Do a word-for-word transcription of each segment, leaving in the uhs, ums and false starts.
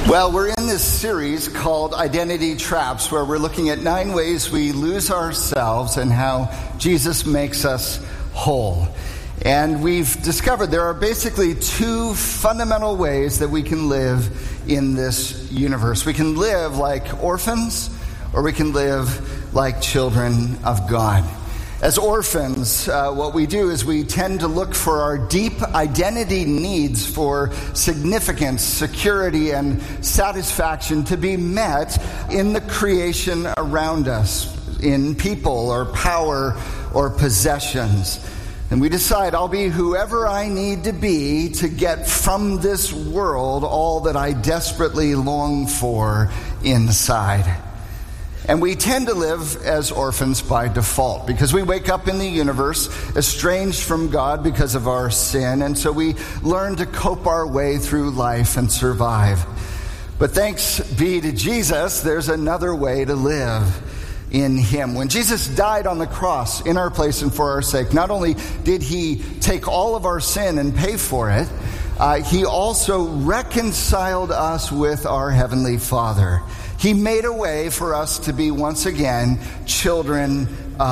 Well, we're in this series called Identity Traps, where we're looking at nine ways we lose ourselves and how Jesus makes us whole. And we've discovered there are basically two fundamental ways that we can live in this universe. We can live like orphans, or we can live like children of God. As orphans, uh, what we do is we tend to look for our deep identity needs for significance, security, and satisfaction to be met in the creation around us, in people or power or possessions. And we decide, I'll be whoever I need to be to get from this world all that I desperately long for inside. And we tend to live as orphans by default because we wake up in the universe estranged from God because of our sin, and so we learn to cope our way through life and survive. But thanks be to Jesus, there's another way to live in Him. When Jesus died on the cross in our place and for our sake, not only did He take all of our sin and pay for it, uh, He also reconciled us with our Heavenly Father. He made a way for us to be once again children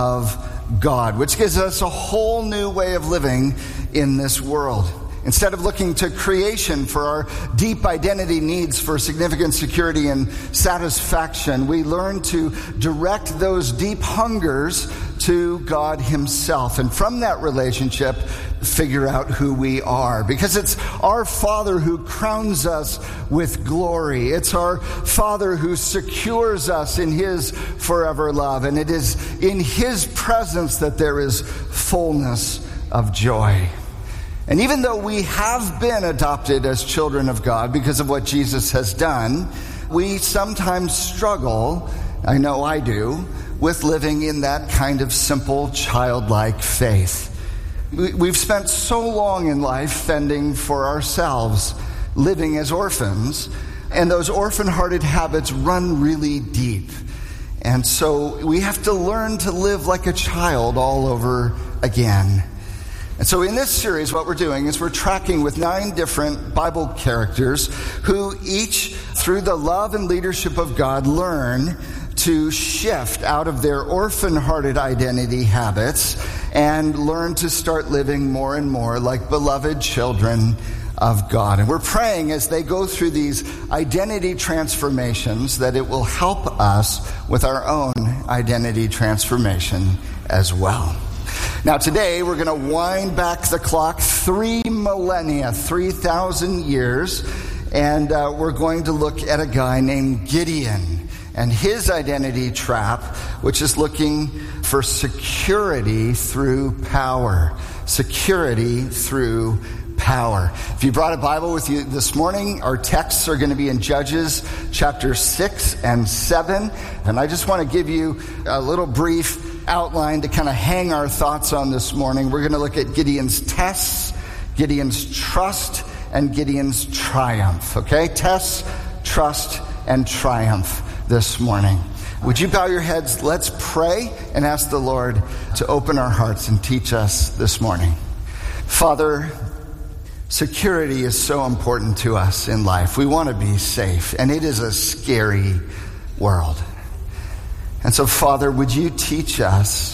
of God, which gives us a whole new way of living in this world. Instead of looking to creation for our deep identity needs for significant security and satisfaction, we learn to direct those deep hungers to God Himself. And from that relationship, figure out who we are. Because it's our Father who crowns us with glory. It's our Father who secures us in His forever love. And it is in His presence that there is fullness of joy. And even though we have been adopted as children of God because of what Jesus has done, we sometimes struggle, I know I do, with living in that kind of simple, childlike faith. We've spent so long in life fending for ourselves, living as orphans, and those orphan-hearted habits run really deep. And so we have to learn to live like a child all over again. And so in this series, what we're doing is we're tracking with nine different Bible characters who each, through the love and leadership of God, learn to shift out of their orphan-hearted identity habits and learn to start living more and more like beloved children of God. And we're praying as they go through these identity transformations that it will help us with our own identity transformation as well. Now today we're going to wind back the clock three millennia, three thousand years, and uh, we're going to look at a guy named Gideon and his identity trap, which is looking for security through power. Security through power. If you brought a Bible with you this morning, our texts are going to be in Judges chapter six and seven. And I just want to give you a little brief outline to kind of hang our thoughts on this morning. We're going to look at Gideon's tests, Gideon's trust, and Gideon's triumph. Okay? Tests, trust, and triumph this morning. Would you bow your heads? Let's pray and ask the Lord to open our hearts and teach us this morning. Father, security is so important to us in life. We want to be safe, and it is a scary world. And so, Father, would you teach us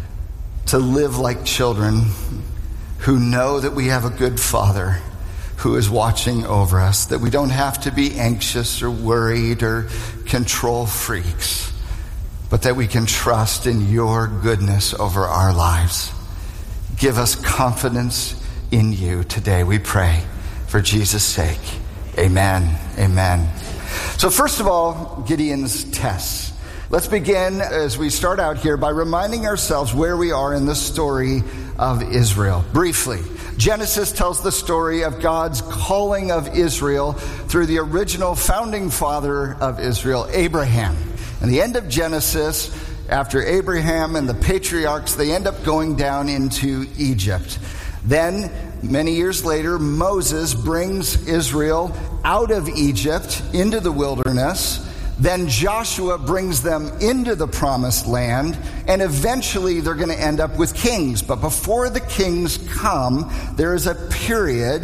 to live like children who know that we have a good Father who is watching over us, that we don't have to be anxious or worried or control freaks, but that we can trust in your goodness over our lives. Give us confidence in you today, we pray, for Jesus' sake. Amen. Amen. So first of all, Gideon's tests. Let's begin as we start out here by reminding ourselves where we are in the story of Israel. Briefly, Genesis tells the story of God's calling of Israel through the original founding father of Israel, Abraham. And the end of Genesis, after Abraham and the patriarchs, they end up going down into Egypt. Then, many years later, Moses brings Israel out of Egypt into the wilderness. Then Joshua brings them into the promised land, and eventually they're going to end up with kings. But before the kings come, there is a period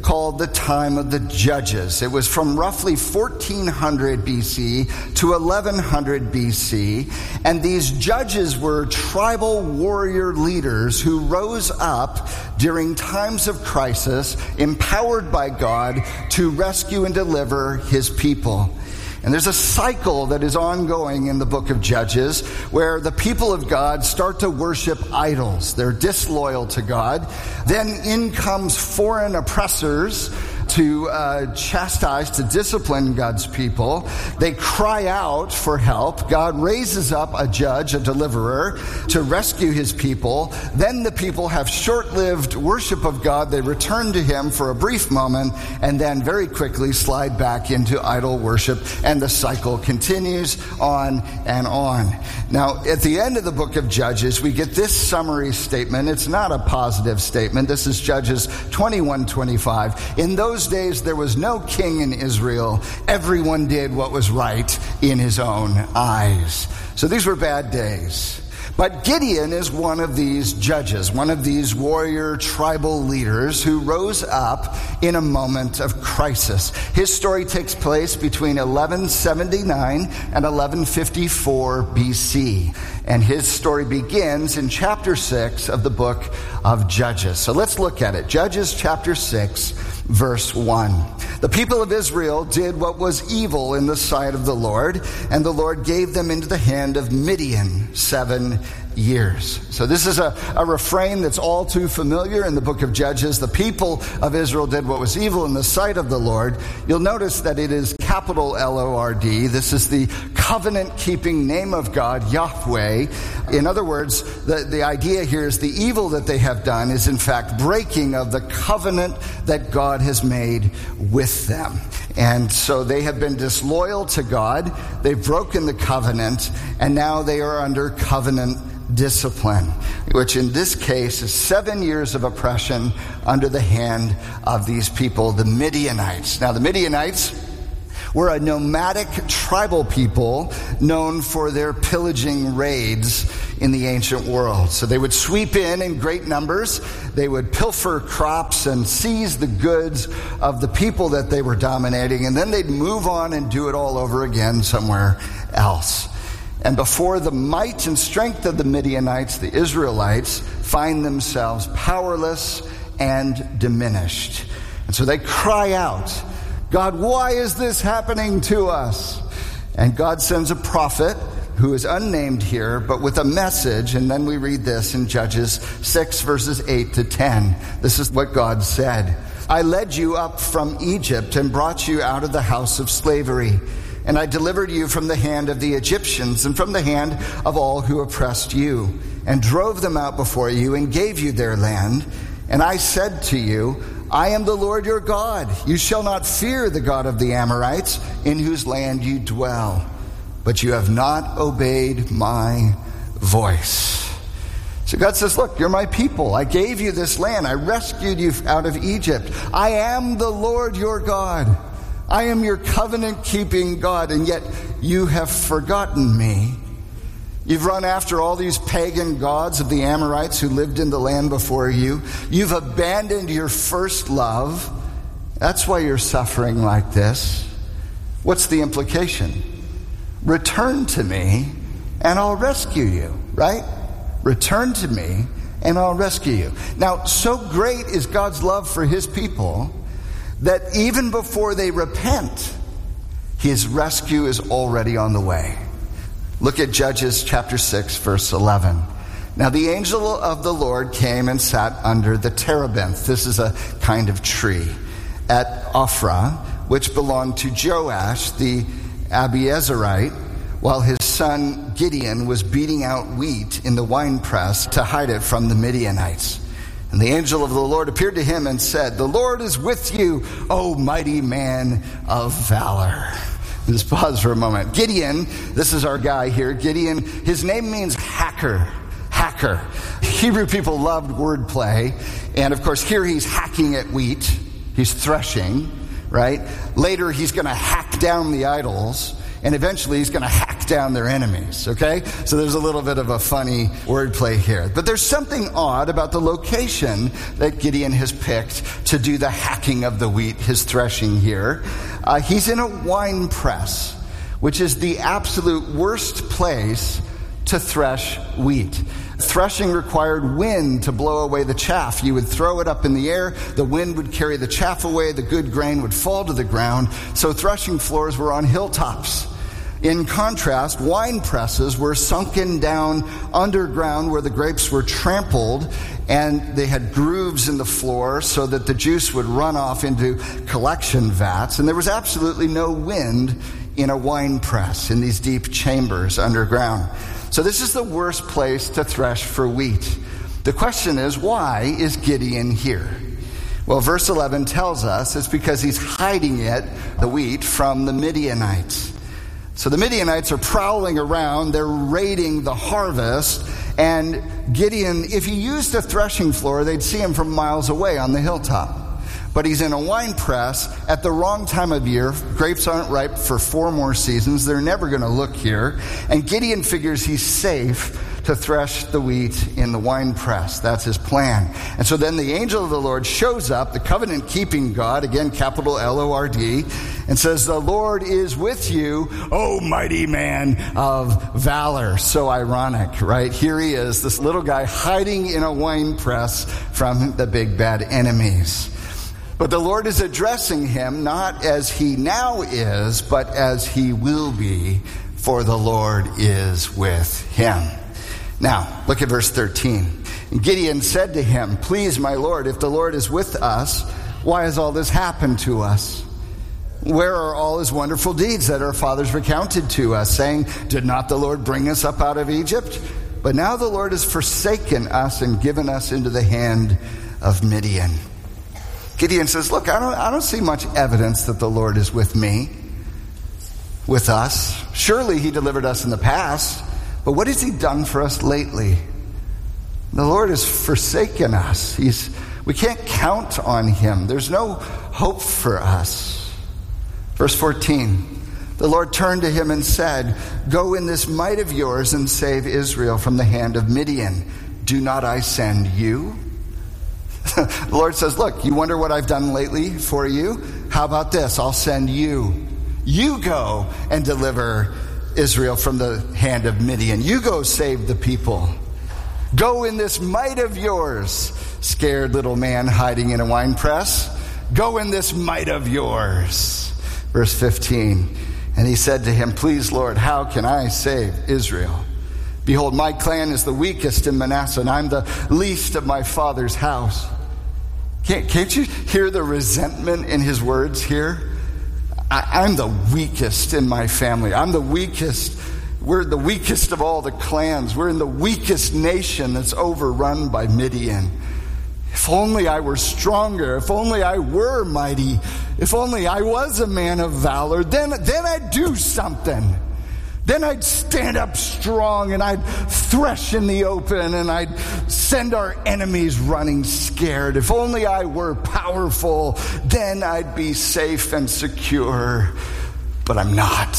called the time of the Judges. It was from roughly fourteen hundred B C to eleven hundred B C, and these judges were tribal warrior leaders who rose up during times of crisis, empowered by God to rescue and deliver his people. And there's a cycle that is ongoing in the book of Judges where the people of God start to worship idols. They're disloyal to God. Then in comes foreign oppressors to uh, chastise, to discipline God's people. They cry out for help. God raises up a judge, a deliverer, to rescue his people. Then the people have short-lived worship of God. They return to him for a brief moment and then very quickly slide back into idol worship, and the cycle continues on and on. Now, at the end of the book of Judges, we get this summary statement. It's not a positive statement. This is Judges twenty-one twenty-five. In those days, there was no king in Israel. Everyone did what was right in his own eyes. So these were bad days. But Gideon is one of these judges, one of these warrior tribal leaders who rose up in a moment of crisis. His story takes place between eleven seventy-nine and eleven fifty-four B C. And his story begins in chapter six of the book of Judges. So let's look at it. Judges chapter six, verse one. The people of Israel did what was evil in the sight of the Lord, and the Lord gave them into the hand of Midian seven years. So this is a, a refrain that's all too familiar in the book of Judges. The people of Israel did what was evil in the sight of the Lord. You'll notice that it is capital L O R D. This is the covenant-keeping name of God, Yahweh. In other words, the, the idea here is the evil that they have done is in fact breaking of the covenant that God has made with them. And so they have been disloyal to God. They've broken the covenant, and now they are under covenant discipline, which in this case is seven years of oppression under the hand of these people, the Midianites. Now, the Midianites were a nomadic tribal people known for their pillaging raids in the ancient world. So they would sweep in in great numbers. They would pilfer crops and seize the goods of the people that they were dominating, and then they'd move on and do it all over again somewhere else. And before the might and strength of the Midianites, the Israelites find themselves powerless and diminished. And so they cry out, God, why is this happening to us? And God sends a prophet who is unnamed here, but with a message. And then we read this in Judges six, verses eight to ten. This is what God said. I led you up from Egypt and brought you out of the house of slavery. And I delivered you from the hand of the Egyptians and from the hand of all who oppressed you, and drove them out before you and gave you their land. And I said to you, I am the Lord your God. You shall not fear the God of the Amorites, in whose land you dwell. But you have not obeyed my voice. So God says, look, you're my people. I gave you this land. I rescued you out of Egypt. I am the Lord your God. I am your covenant-keeping God, and yet you have forgotten me. You've run after all these pagan gods of the Amorites who lived in the land before you. You've abandoned your first love. That's why you're suffering like this. What's the implication? Return to me, and I'll rescue you, right? Return to me, and I'll rescue you. Now, so great is God's love for his people that even before they repent, his rescue is already on the way. Look at Judges chapter six, verse eleven. Now the angel of the Lord came and sat under the terebinth. This is a kind of tree at Ophrah, which belonged to Joash the Abiezerite, while his son Gideon was beating out wheat in the winepress to hide it from the Midianites. And the angel of the Lord appeared to him and said, the Lord is with you, O mighty man of valor. Just pause for a moment. Gideon, this is our guy here. Gideon, his name means hacker. Hacker. Hebrew people loved wordplay. And of course, here he's hacking at wheat. He's threshing, right? Later, he's going to hack down the idols. And eventually, he's going to hack hack down their enemies, okay? So there's a little bit of a funny wordplay here. But there's something odd about the location that Gideon has picked to do the hacking of the wheat, his threshing here. Uh, he's in a wine press, which is the absolute worst place to thresh wheat. Threshing required wind to blow away the chaff. You would throw it up in the air, the wind would carry the chaff away, the good grain would fall to the ground. So threshing floors were on hilltops. In contrast, wine presses were sunken down underground where the grapes were trampled, and they had grooves in the floor so that the juice would run off into collection vats. And there was absolutely no wind in a wine press, in these deep chambers underground. So this is the worst place to thresh for wheat. The question is, why is Gideon here? Well, verse eleven tells us it's because he's hiding it, the wheat, from the Midianites. So the Midianites are prowling around, they're raiding the harvest, and Gideon, if he used a threshing floor, they'd see him from miles away on the hilltop. But he's in a wine press at the wrong time of year. Grapes aren't ripe for four more seasons. They're never going to look here. And Gideon figures he's safe to thresh the wheat in the wine press. That's his plan. And so then the angel of the Lord shows up, the covenant-keeping God, again, capital L O R D, and says, "The Lord is with you, O mighty man of valor." So ironic, right? Here he is, this little guy hiding in a wine press from the big bad enemies. But the Lord is addressing him not as he now is, but as he will be, for the Lord is with him. Now, look at verse thirteen. Gideon said to him, "Please, my Lord, if the Lord is with us, why has all this happened to us? Where are all his wonderful deeds that our fathers recounted to us, saying, 'Did not the Lord bring us up out of Egypt?' But now the Lord has forsaken us and given us into the hand of Midian." Gideon says, look, I don't, I don't see much evidence that the Lord is with me, with us. Surely he delivered us in the past, but what has he done for us lately? The Lord has forsaken us. He's, we can't count on him. There's no hope for us. Verse fourteen, the Lord turned to him and said, "Go in this might of yours and save Israel from the hand of Midian. Do not I send you?" The Lord says, look, you wonder what I've done lately for you? How about this? I'll send you. You go and deliver Israel from the hand of Midian. You go save the people. Go in this might of yours, scared little man hiding in a wine press. Go in this might of yours. Verse fifteen, and he said to him, "Please, Lord, how can I save Israel? Behold, my clan is the weakest in Manasseh, and I'm the least of my father's house." Can't, can't you hear the resentment in his words here? I, I'm the weakest in my family. I'm the weakest. We're the weakest of all the clans. We're in the weakest nation that's overrun by Midian. If only I were stronger. If only I were mighty. If only I was a man of valor. Then, then I'd do something. Then I'd stand up strong and I'd thresh in the open and I'd send our enemies running scared. If only I were powerful, then I'd be safe and secure. But I'm not.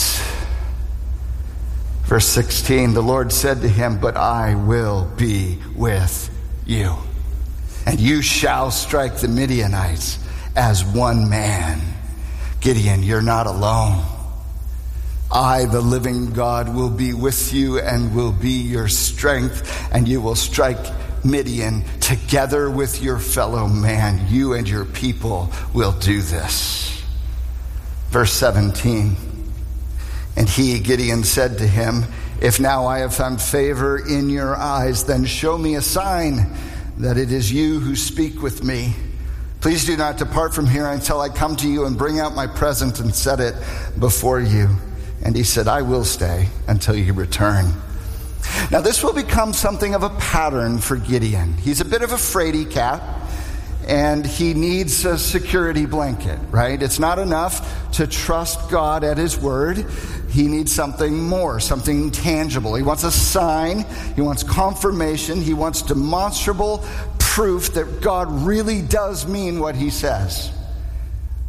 Verse sixteen, the Lord said to him, "But I will be with you, and you shall strike the Midianites as one man." Gideon, you're not alone. I, the living God, will be with you and will be your strength, and you will strike Midian together with your fellow man. You and your people will do this. Verse seventeen, and he, Gideon, said to him, "If now I have found favor in your eyes, then show me a sign that it is you who speak with me. Please do not depart from here until I come to you and bring out my present and set it before you." And he said, "I will stay until you return." Now this will become something of a pattern for Gideon. He's a bit of a fraidy cat, and he needs a security blanket, right? It's not enough to trust God at his word. He needs something more, something tangible. He wants a sign. He wants confirmation. He wants demonstrable proof that God really does mean what he says.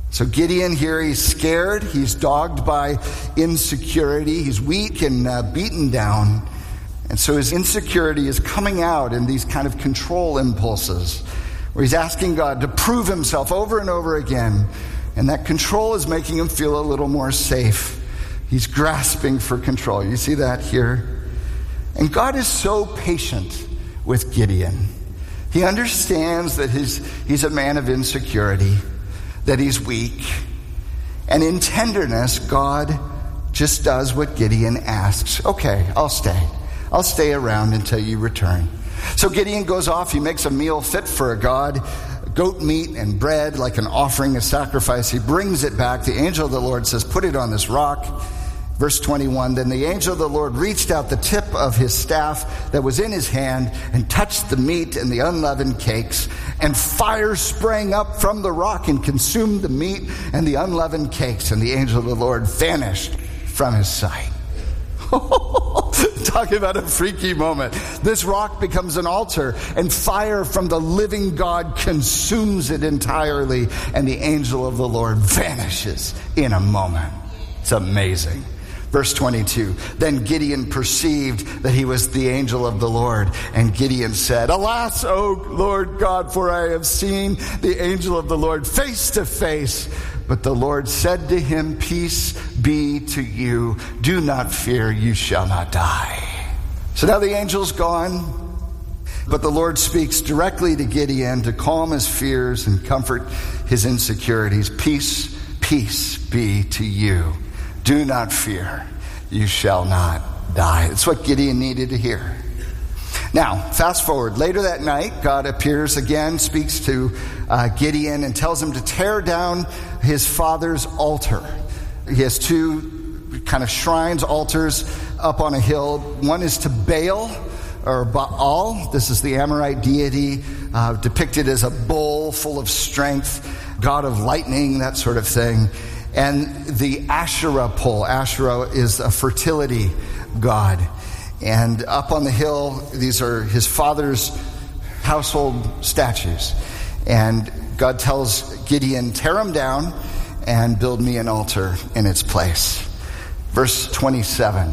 So Gideon here, he's scared, he's dogged by insecurity, he's weak and uh, beaten down. And so his insecurity is coming out in these kind of control impulses, where he's asking God to prove himself over and over again. And that control is making him feel a little more safe. He's grasping for control. You see that here? And God is so patient with Gideon. He understands that he's, he's a man of insecurity, that he's weak. And in tenderness, God just does what Gideon asks. Okay, I'll stay. I'll stay around until you return. So Gideon goes off. He makes a meal fit for a god, goat meat and bread, like an offering, a sacrifice. He brings it back. The angel of the Lord says, put it on this rock. Verse twenty-one, then the angel of the Lord reached out the tip of his staff that was in his hand and touched the meat and the unleavened cakes, and fire sprang up from the rock and consumed the meat and the unleavened cakes, and the angel of the Lord vanished from his sight. Talking about a freaky moment. This rock becomes an altar, and fire from the living God consumes it entirely, and the angel of the Lord vanishes in a moment. It's amazing. Verse twenty-two, then Gideon perceived that he was the angel of the Lord, and Gideon said, alas, O Lord God, for I have seen the angel of the Lord face to face. But the Lord said to him, peace be to you. Do not fear, you shall not die. So now the angel's gone, but the Lord speaks directly to Gideon to calm his fears and comfort his insecurities. Peace, peace be to you. Do not fear, you shall not die. It's what Gideon needed to hear. Now, fast forward. Later that night, God appears again, speaks to uh, Gideon, and tells him to tear down his father's altar. He has two kind of shrines, altars up on a hill. One is to Baal, or Baal. This is the Amorite deity, uh, depicted as a bull full of strength, god of lightning, that sort of thing. And the Asherah pole. Asherah is a fertility god. And up on the hill, these are his father's household statues. And God tells Gideon, tear them down and build me an altar in its place. Verse twenty-seven.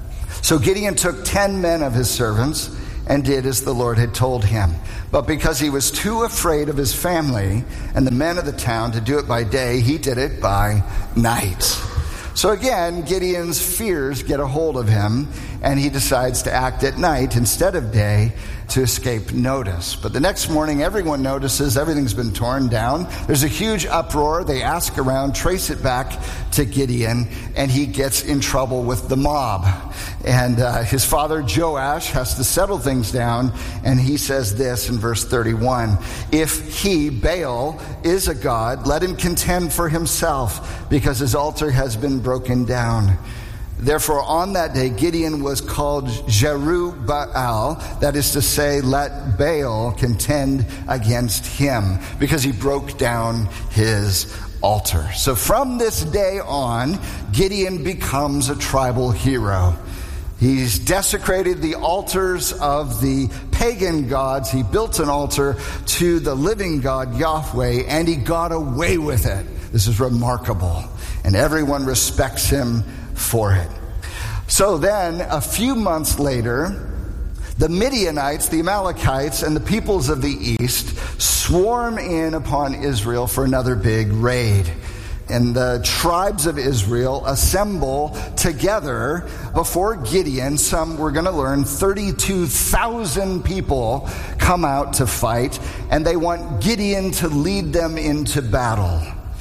So Gideon took ten men of his servants and did as the Lord had told him. But because he was too afraid of his family and the men of the town to do it by day, he did it by night. So again, Gideon's fears get a hold of him, and he decides to act at night instead of day to escape notice. But the next morning, everyone notices everything's been torn down. There's a huge uproar. They ask around, trace it back to Gideon, and he gets in trouble with the mob. And uh, his father, Joash, has to settle things down, and he says this in verse thirty-one, if he, Baal, is a god, let him contend for himself, because his altar has been broken down. Therefore, on that day, Gideon was called Jerubbaal, that is to say, let Baal contend against him, because he broke down his altar. So from this day on, Gideon becomes a tribal hero. He's desecrated the altars of the pagan gods. He built an altar to the living God, Yahweh, and he got away with it. This is remarkable. And everyone respects him for it. So then, a few months later, the Midianites, the Amalekites, and the peoples of the east swarm in upon Israel for another big raid. And the tribes of Israel assemble together before Gideon. Some, we're going to learn, thirty-two thousand people come out to fight, and they want Gideon to lead them into battle.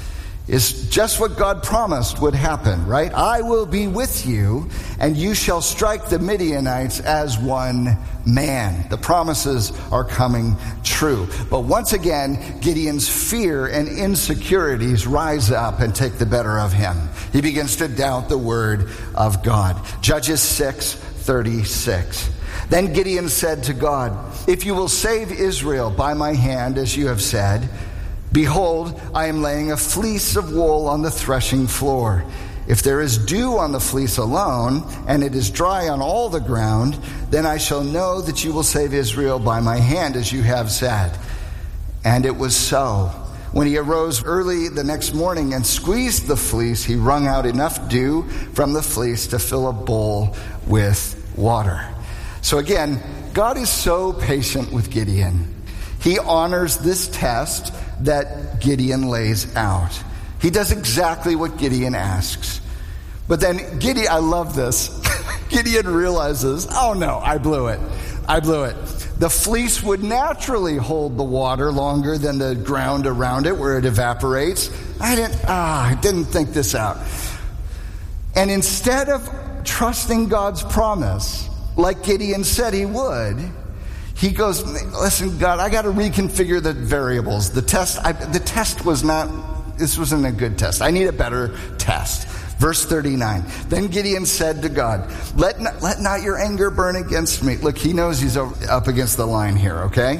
Is just what God promised would happen, right? I will be with you, and you shall strike the Midianites as one man. The promises are coming true. But once again, Gideon's fear and insecurities rise up and take the better of him. He begins to doubt the word of God. Judges six thirty-six. Then Gideon said to God, if you will save Israel by my hand, as you have said, behold, I am laying a fleece of wool on the threshing floor. If there is dew on the fleece alone, and it is dry on all the ground, then I shall know that you will save Israel by my hand, as you have said. And it was so. When he arose early the next morning and squeezed the fleece, he wrung out enough dew from the fleece to fill a bowl with water. So again, God is so patient with Gideon. He honors this test that Gideon lays out. He does exactly what Gideon asks. But then Gideon, I love this. Gideon realizes, oh no, I blew it. I blew it. The fleece would naturally hold the water longer than the ground around it where it evaporates. I didn't, ah, I didn't think this out. And instead of trusting God's promise, like Gideon said he would, he goes, listen, God, I got to reconfigure the variables. The test, I, the test was not, this wasn't a good test. I need a better test. Verse thirty-nine, then Gideon said to God, let not, let not your anger burn against me. Look, he knows he's up against the line here, okay?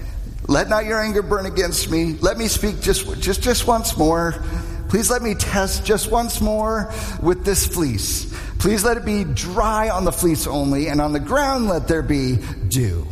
Let not your anger burn against me. Let me speak just, just, just once more. Please let me test just once more with this fleece. Please let it be dry on the fleece only, and on the ground let there be dew.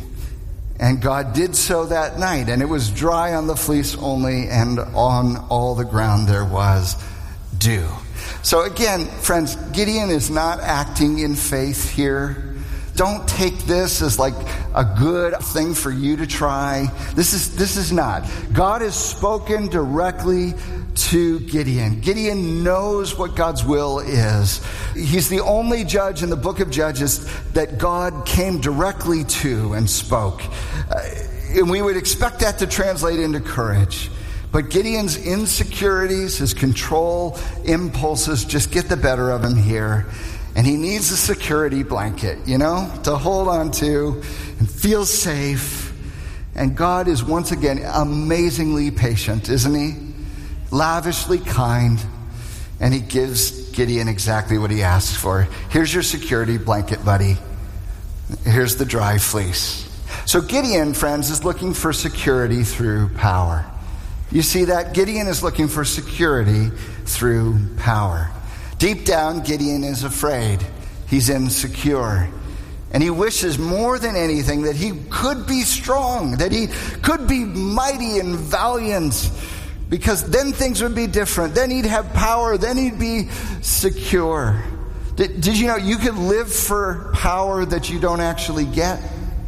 And God did so that night, and it was dry on the fleece only, and on all the ground there was dew. So again, friends, Gideon is not acting in faith here. Don't take this as like a good thing for you to try. This is this is not. God has spoken directly to Gideon. Gideon knows what God's will is. He's the only judge in the book of Judges that God came directly to and spoke. Uh, and we would expect that to translate into courage. But Gideon's insecurities, his control impulses just get the better of him here. And he needs a security blanket, you know, to hold on to and feel safe. And God is once again amazingly patient, isn't he? Lavishly kind. And he gives Gideon exactly what he asks for. Here's your security blanket, buddy. Here's the dry fleece. So Gideon, friends, is looking for security through power. You see that? Gideon is looking for security through power. Deep down, Gideon is afraid. He's insecure. And he wishes more than anything that he could be strong, that he could be mighty and valiant, because then things would be different. Then he'd have power. Then he'd be secure. Did, did you know you could live for power that you don't actually get?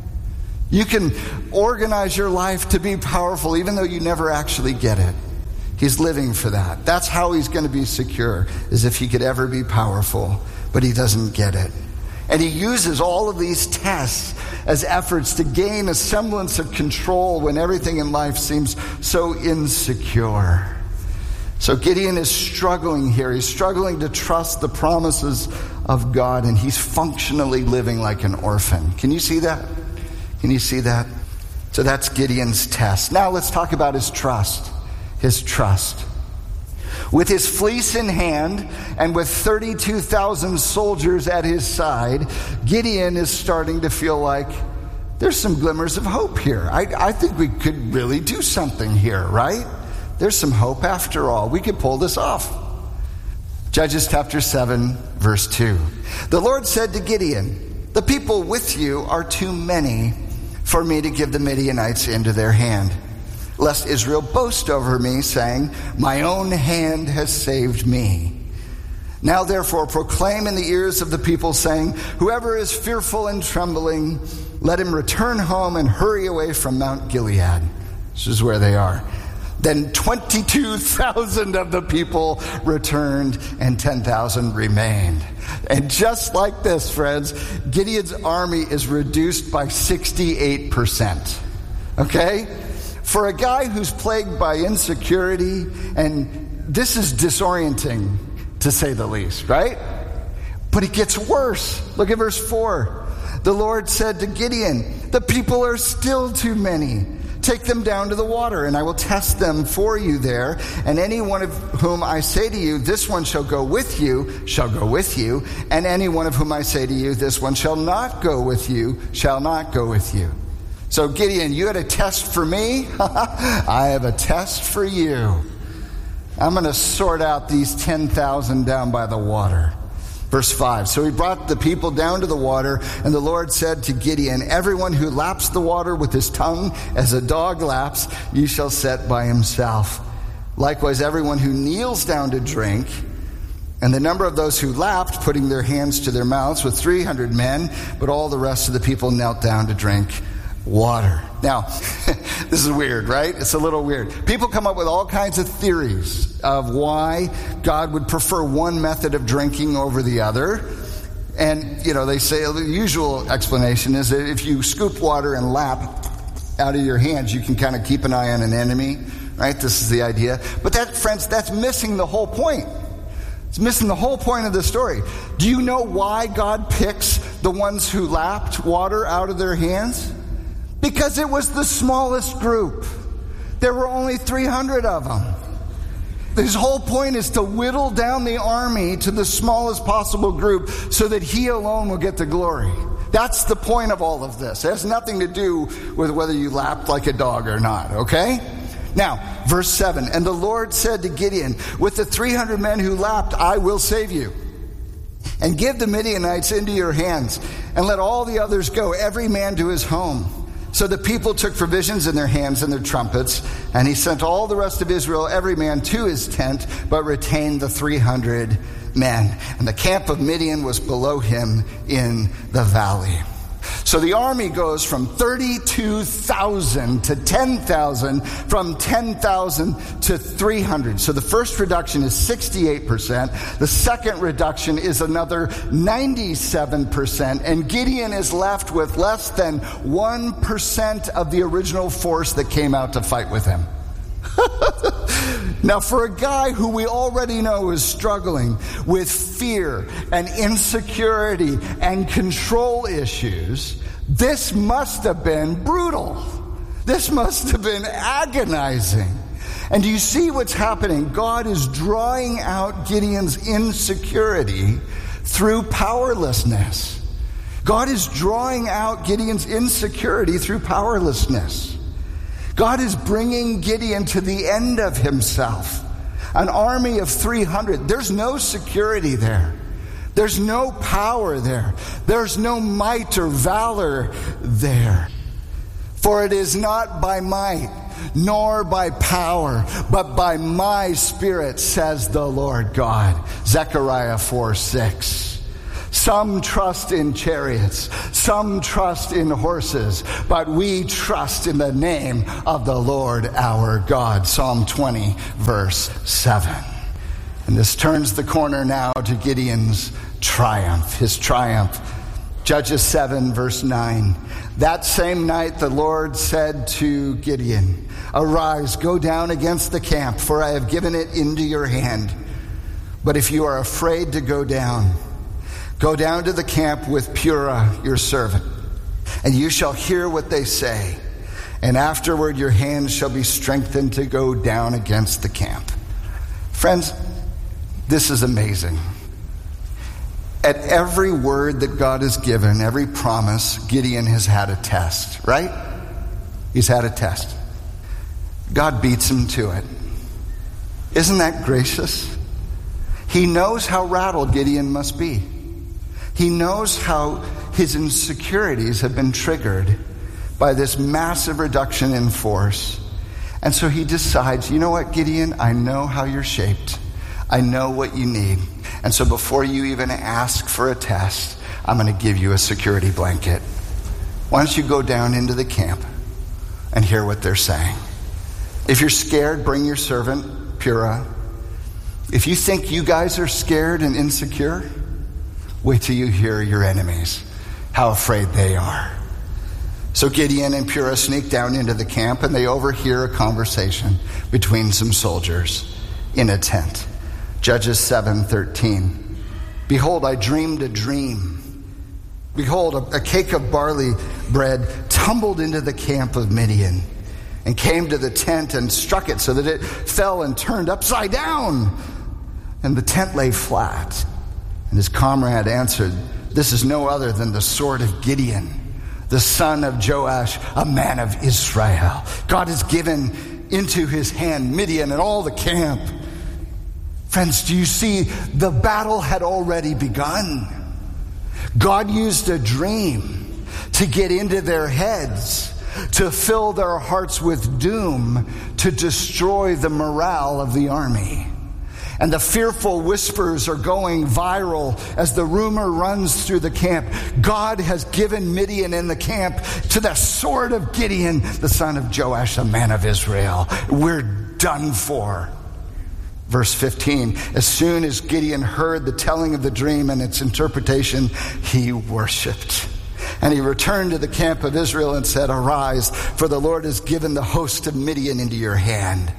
You can organize your life to be powerful even though you never actually get it. He's living for that. That's how he's going to be secure, as if he could ever be powerful, but he doesn't get it. And he uses all of these tests as efforts to gain a semblance of control when everything in life seems so insecure. So Gideon is struggling here. He's struggling to trust the promises of God, and he's functionally living like an orphan. Can you see that? Can you see that? So that's Gideon's test. Now let's talk about his trust. His trust. With his fleece in hand and with thirty-two thousand soldiers at his side, Gideon is starting to feel like there's some glimmers of hope here. I, I think we could really do something here, right? There's some hope after all. We could pull this off. Judges chapter seven, verse two. The Lord said to Gideon, the people with you are too many for me to give the Midianites into their hand, lest Israel boast over me, saying, my own hand has saved me. Now therefore proclaim in the ears of the people, saying, whoever is fearful and trembling, let him return home and hurry away from Mount Gilead. This is where they are. Then twenty-two thousand of the people returned, and ten thousand remained. And just like this, friends, Gideon's army is reduced by sixty-eight percent. Okay? For a guy who's plagued by insecurity, and this is disorienting, to say the least, right? But it gets worse. Look at verse four. The Lord said to Gideon, the people are still too many. Take them down to the water, and I will test them for you there. And any one of whom I say to you, this one shall go with you, shall go with you. And any one of whom I say to you, this one shall not go with you, shall not go with you. So Gideon, you had a test for me. I have a test for you. I'm going to sort out these ten thousand down by the water. Verse five, so he brought the people down to the water, and the Lord said to Gideon, everyone who laps the water with his tongue as a dog laps, you shall set by himself. Likewise, everyone who kneels down to drink, and the number of those who lapped, putting their hands to their mouths, with three hundred men, but all the rest of the people knelt down to drink water. Now, this is weird, right? It's a little weird. People come up with all kinds of theories of why God would prefer one method of drinking over the other. And, you know, they say the usual explanation is that if you scoop water and lap out of your hands, you can kind of keep an eye on an enemy, right? This is the idea. But that, friends, that's missing the whole point. It's missing the whole point of the story. Do you know why God picks the ones who lapped water out of their hands? Because it was the smallest group. There were only three hundred of them. His whole point is to whittle down the army to the smallest possible group so that he alone will get the glory. That's the point of all of this. It has nothing to do with whether you lapped like a dog or not, okay? Now, verse seven, and the Lord said to Gideon, with the three hundred men who lapped, I will save you. And give the Midianites into your hands, and let all the others go, every man to his home. So the people took provisions in their hands and their trumpets, and he sent all the rest of Israel, every man to his tent, but retained the three hundred men. And the camp of Midian was below him in the valley. So the army goes from thirty-two thousand to ten thousand, from ten thousand to three hundred. So the first reduction is sixty-eight percent. The second reduction is another ninety-seven percent. And Gideon is left with less than one percent of the original force that came out to fight with him. Now, for a guy who we already know is struggling with fear and insecurity and control issues, this must have been brutal. This must have been agonizing. And do you see what's happening? God is drawing out Gideon's insecurity through powerlessness. God is drawing out Gideon's insecurity through powerlessness. God is bringing Gideon to the end of himself. An army of three hundred. There's no security there. There's no power there. There's no might or valor there. For it is not by might, nor by power, but by my Spirit, says the Lord God. Zechariah four six. Some trust in chariots, some trust in horses, but we trust in the name of the Lord our God. Psalm twenty, verse seven. And this turns the corner now to Gideon's triumph, his triumph. Judges seven, verse nine. That same night the Lord said to Gideon, arise, go down against the camp, for I have given it into your hand. But if you are afraid to go down, go down to the camp with Purah, your servant, and you shall hear what they say. And afterward your hands shall be strengthened to go down against the camp. Friends, this is amazing. At every word that God has given, every promise, Gideon has had a test, right? He's had a test. God beats him to it. Isn't that gracious? He knows how rattled Gideon must be. He knows how his insecurities have been triggered by this massive reduction in force. And so he decides, you know what, Gideon, I know how you're shaped. I know what you need. And so before you even ask for a test, I'm going to give you a security blanket. Why don't you go down into the camp and hear what they're saying? If you're scared, bring your servant, Purah. If you think you guys are scared and insecure, wait till you hear your enemies, how afraid they are. So Gideon and Purah sneak down into the camp, and they overhear a conversation between some soldiers in a tent. Judges seven thirteen. Behold, I dreamed a dream. Behold, a, a cake of barley bread tumbled into the camp of Midian and came to the tent and struck it so that it fell and turned upside down. And the tent lay flat. And his comrade answered, this is no other than the sword of Gideon, the son of Joash, a man of Israel. God has given into his hand Midian and all the camp. Friends, do you see? The battle had already begun. God used a dream to get into their heads to fill their hearts with doom, to destroy the morale of the army. And the fearful whispers are going viral as the rumor runs through the camp. God has given Midian in the camp to the sword of Gideon, the son of Joash, the man of Israel. We're done for. Verse fifteen, as soon as Gideon heard the telling of the dream and its interpretation, he worshiped. And he returned to the camp of Israel and said, "Arise, for the Lord has given the host of Midian into your hand."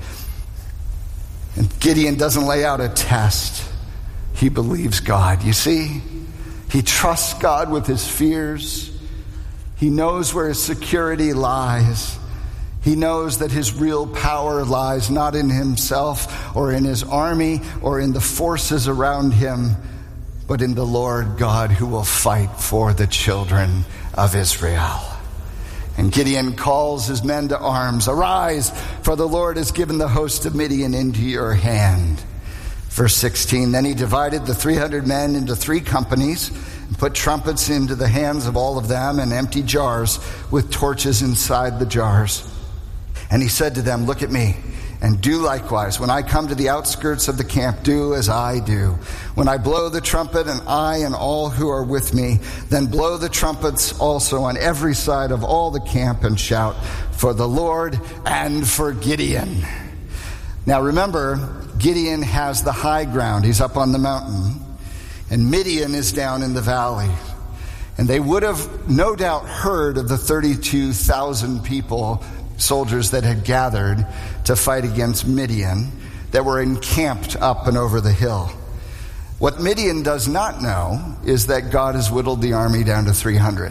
And Gideon doesn't lay out a test. He believes God. You see, he trusts God with his fears. He knows where his security lies. He knows that his real power lies not in himself or in his army or in the forces around him, but in the Lord God who will fight for the children of Israel. And Gideon calls his men to arms. "Arise, for the Lord has given the host of Midian into your hand." Verse sixteen, then he divided the three hundred men into three companies and put trumpets into the hands of all of them and empty jars with torches inside the jars. And he said to them, "Look at me, and do likewise. When I come to the outskirts of the camp, do as I do. When I blow the trumpet, and I and all who are with me, then blow the trumpets also on every side of all the camp and shout, 'For the Lord and for Gideon.'" Now remember, Gideon has the high ground. He's up on the mountain. And Midian is down in the valley. And they would have no doubt heard of the thirty-two thousand people, soldiers that had gathered to fight against Midian, that were encamped up and over the hill. What Midian does not know is that God has whittled the army down to three hundred.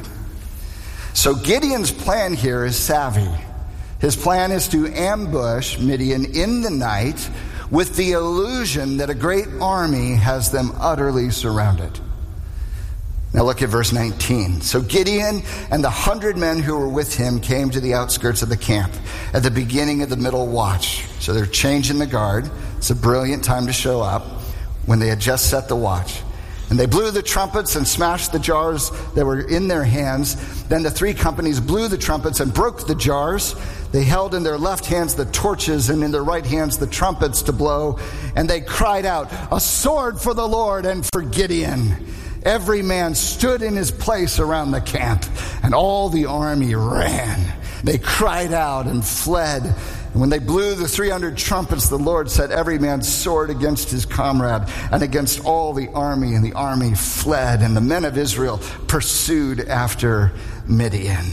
So Gideon's plan here is savvy. His plan is to ambush Midian in the night with the illusion that a great army has them utterly surrounded. Now look at verse nineteen. So Gideon and the hundred men who were with him came to the outskirts of the camp at the beginning of the middle watch. So they're changing the guard. It's a brilliant time to show up when they had just set the watch. And they blew the trumpets and smashed the jars that were in their hands. Then the three companies blew the trumpets and broke the jars. They held in their left hands the torches and in their right hands the trumpets to blow. And they cried out, "A sword for the Lord and for Gideon." Every man stood in his place around the camp, and all the army ran. They cried out and fled. And when they blew the three hundred trumpets, the Lord set every man's sword against his comrade and against all the army, and the army fled, and the men of Israel pursued after Midian.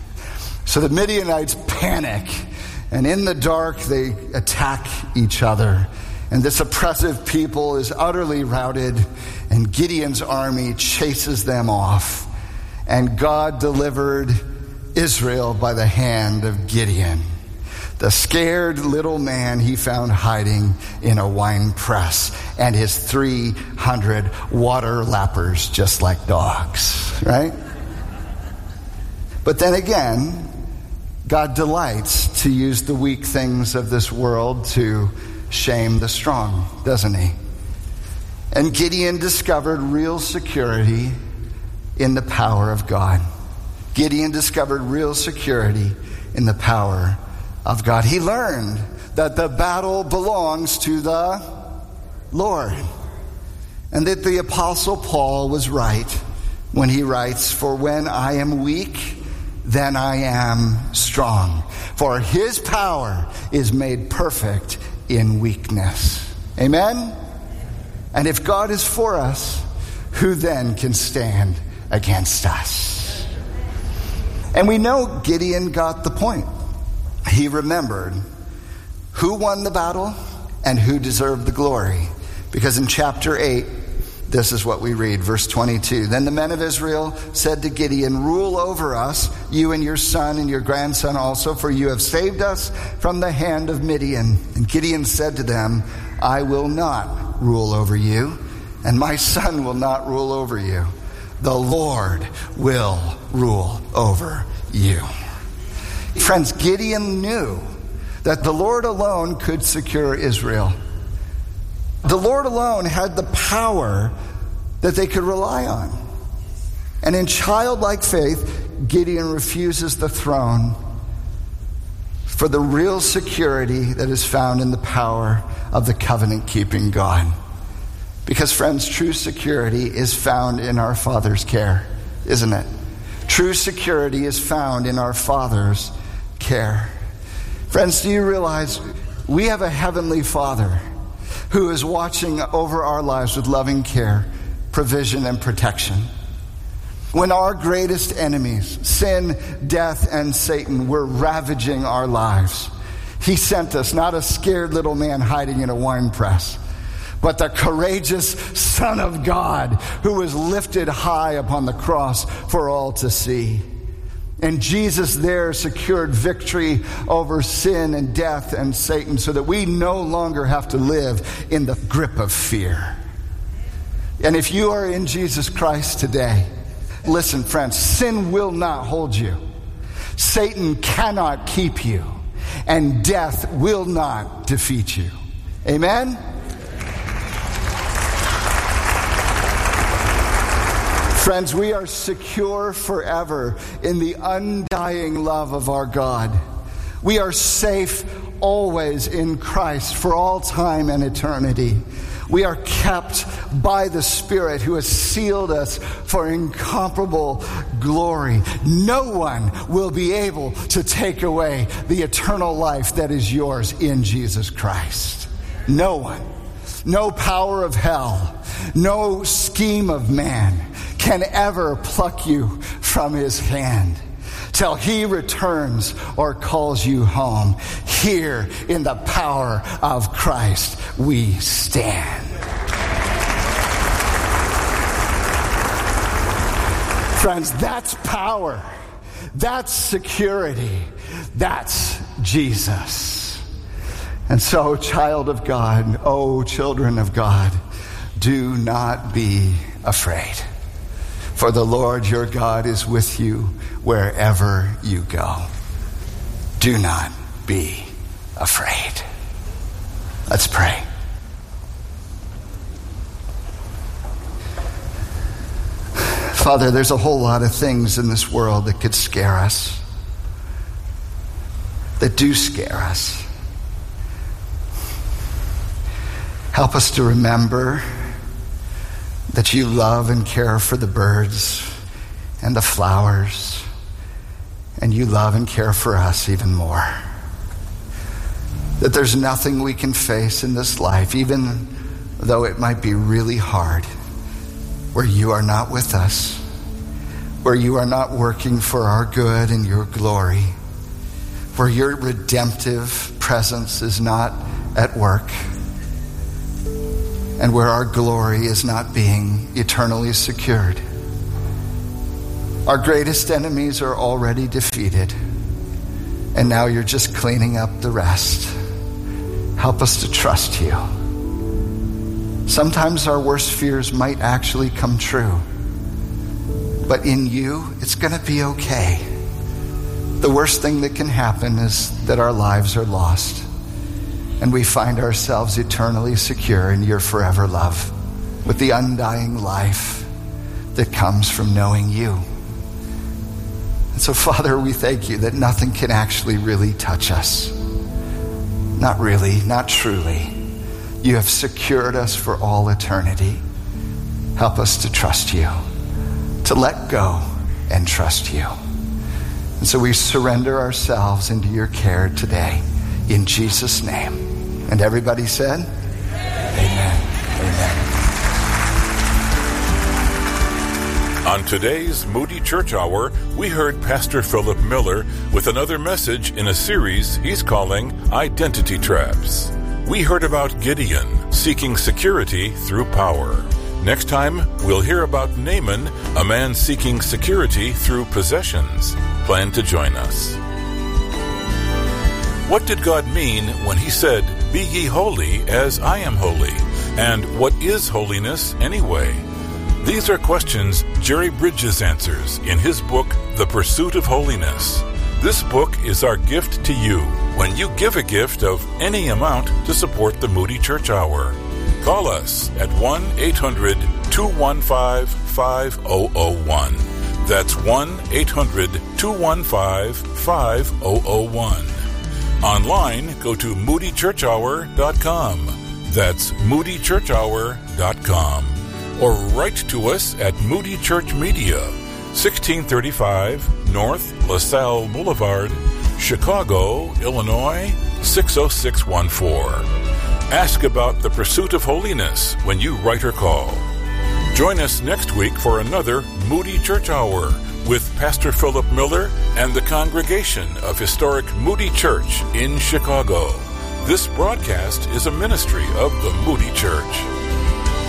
So the Midianites panic, and in the dark they attack each other. And this oppressive people is utterly routed, and Gideon's army chases them off. And God delivered Israel by the hand of Gideon, the scared little man he found hiding in a wine press, and his three hundred water lappers just like dogs, right? But then again, God delights to use the weak things of this world to shame the strong, doesn't he? And Gideon discovered real security in the power of God. Gideon discovered real security in the power of God. He learned that the battle belongs to the Lord. And that the Apostle Paul was right when he writes, "For when I am weak, then I am strong. For his power is made perfect in weakness." Amen? And if God is for us, who then can stand against us? And we know Gideon got the point. He remembered who won the battle and who deserved the glory. Because in chapter eight, this is what we read, verse twenty-two. Then the men of Israel said to Gideon, "Rule over us, you and your son and your grandson also, for you have saved us from the hand of Midian." And Gideon said to them, "I will not rule over you, and my son will not rule over you. The Lord will rule over you." Friends, Gideon knew that the Lord alone could secure Israel. The Lord alone had the power that they could rely on. And in childlike faith, Gideon refuses the throne for the real security that is found in the power of the covenant-keeping God. Because, friends, true security is found in our Father's care, isn't it? True security is found in our Father's care. Friends, do you realize we have a heavenly Father who is watching over our lives with loving care, provision, and protection? When our greatest enemies, sin, death, and Satan, were ravaging our lives, he sent us not a scared little man hiding in a wine press, but the courageous Son of God who was lifted high upon the cross for all to see. And Jesus there secured victory over sin and death and Satan so that we no longer have to live in the grip of fear. And if you are in Jesus Christ today, listen, friends, sin will not hold you. Satan cannot keep you. And death will not defeat you. Amen? Friends, we are secure forever in the undying love of our God. We are safe always in Christ for all time and eternity. We are kept by the Spirit who has sealed us for incomparable glory. No one will be able to take away the eternal life that is yours in Jesus Christ. No one. No power of hell. No scheme of man can ever pluck you from his hand till he returns or calls you home. Here in the power of Christ we stand. Friends, that's power. That's security. That's Jesus. And so, child of God, oh, children of God, do not be afraid. For the Lord your God is with you wherever you go. Do not be afraid. Let's pray. Father, there's a whole lot of things in this world that could scare us, that do scare us. Help us to remember that you love and care for the birds and the flowers, and you love and care for us even more. That there's nothing we can face in this life, even though it might be really hard, where you are not with us, where you are not working for our good and your glory, where your redemptive presence is not at work, and where our glory is not being eternally secured. Our greatest enemies are already defeated, and now you're just cleaning up the rest. Help us to trust you. Sometimes our worst fears might actually come true, but in you, it's going to be okay. The worst thing that can happen is that our lives are lost, and we find ourselves eternally secure in your forever love, with the undying life that comes from knowing you. And so, Father, we thank you that nothing can actually really touch us. Not really, not truly. You have secured us for all eternity. Help us to trust you, to let go and trust you. And so we surrender ourselves into your care today, in Jesus' name. And everybody said, amen. Amen. On today's Moody Church Hour, we heard Pastor Philip Miller with another message in a series he's calling Identity Traps. We heard about Gideon seeking security through power. Next time, we'll hear about Naaman, a man seeking security through possessions. Plan to join us. What did God mean when he said, "Be ye holy as I am holy"? And what is holiness anyway? These are questions Jerry Bridges answers in his book, The Pursuit of Holiness. This book is our gift to you when you give a gift of any amount to support the Moody Church Hour. Call us at one eight hundred two one five five zero zero one. That's one eight hundred two one five five zero zero one. Online, go to moody church hour dot com. That's moody church hour dot com. Or write to us at Moody Church Media, sixteen thirty-five North LaSalle Boulevard, Chicago, Illinois, six oh six one four. Ask about the pursuit of holiness when you write or call. Join us next week for another Moody Church Hour with Pastor Philip Miller and the congregation of historic Moody Church in Chicago. This broadcast is a ministry of the Moody Church.